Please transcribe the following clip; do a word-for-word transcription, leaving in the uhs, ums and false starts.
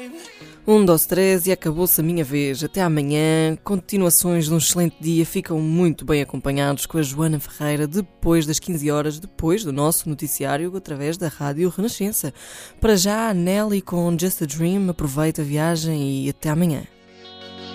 Um, dois, três e acabou-se a minha vez. Até amanhã. Continuações de um excelente dia. Ficam muito bem acompanhados com a Joana Ferreira depois das quinze horas, depois do nosso noticiário através da Rádio Renascença. Para já, Nelly com Just a Dream. Aproveita a viagem e até amanhã.